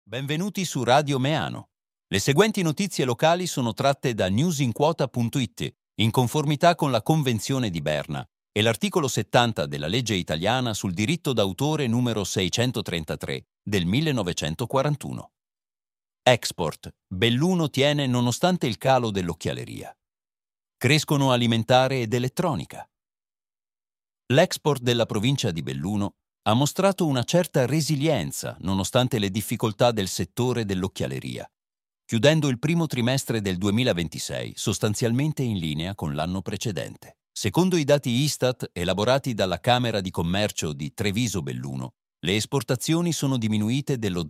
Benvenuti su Radio Meano. Le seguenti notizie locali sono tratte da newsinquota.it in conformità con la Convenzione di Berna e l'articolo 70 della legge italiana sul diritto d'autore numero 633 del 1941. Export. Belluno tiene nonostante il calo dell'occhialeria. Crescono alimentare ed elettronica. L'export della provincia di Belluno ha mostrato una certa resilienza nonostante le difficoltà del settore dell'occhialeria, chiudendo il primo trimestre del 2026 sostanzialmente in linea con l'anno precedente. Secondo i dati Istat elaborati dalla Camera di Commercio di Treviso-Belluno, le esportazioni sono diminuite dello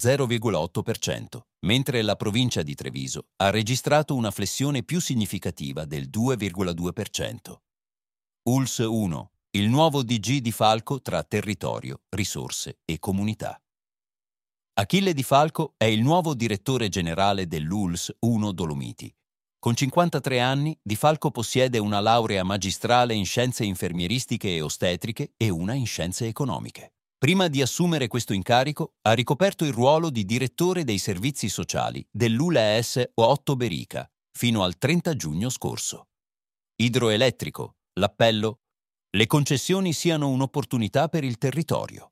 0,8%, mentre la provincia di Treviso ha registrato una flessione più significativa del 2,2%. ULS 1. Il nuovo DG di Falco tra territorio, risorse e comunità. Achille Di Falco è il nuovo direttore generale dell'ULS 1 Dolomiti. Con 53 anni, Di Falco possiede una laurea magistrale in scienze infermieristiche e ostetriche e una in scienze economiche. Prima di assumere questo incarico, ha ricoperto il ruolo di direttore dei servizi sociali dell'ULAS 8 Berica fino al 30 giugno scorso. Idroelettrico. L'appello: le concessioni siano un'opportunità per il territorio.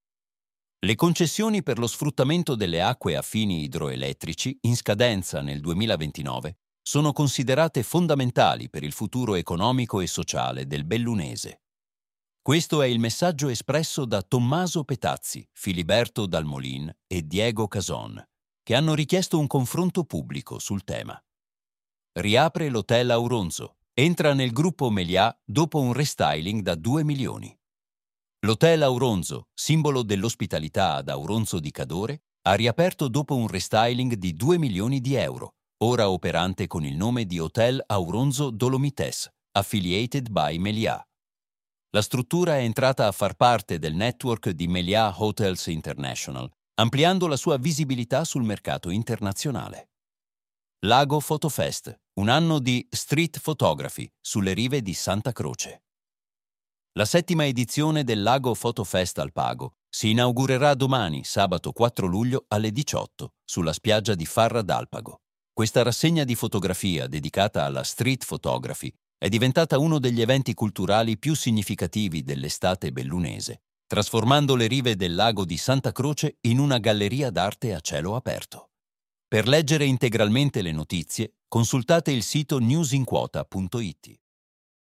Le concessioni per lo sfruttamento delle acque a fini idroelettrici in scadenza nel 2029 sono considerate fondamentali per il futuro economico e sociale del bellunese. Questo è il messaggio espresso da Tommaso Petazzi, Filiberto Dalmolin e Diego Cason, che hanno richiesto un confronto pubblico sul tema. Riapre l'Hotel Auronzo. Entra nel gruppo Meliá dopo un restyling da 2 milioni. L'Hotel Auronzo, simbolo dell'ospitalità ad Auronzo di Cadore, ha riaperto dopo un restyling di 2 milioni di euro, ora operante con il nome di Hotel Auronzo Dolomites, affiliated by Meliá. La struttura è entrata a far parte del network di Meliá Hotels International, ampliando la sua visibilità sul mercato internazionale. Lago Photofest, un anno di street photography sulle rive di Santa Croce. La 7ª edizione del Lago Photofest al Pago si inaugurerà domani, sabato 4 luglio alle 18, sulla spiaggia di Farra d'Alpago. Questa rassegna di fotografia dedicata alla street photography è diventata uno degli eventi culturali più significativi dell'estate bellunese, trasformando le rive del lago di Santa Croce in una galleria d'arte a cielo aperto. Per leggere integralmente le notizie, consultate il sito newsinquota.it.